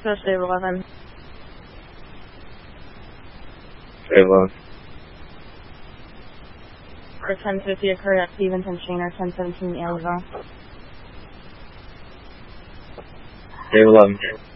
So save 11. Save 11. For 1050 occurred at Stevenson Chainer, 1017 Amazon. Save 11.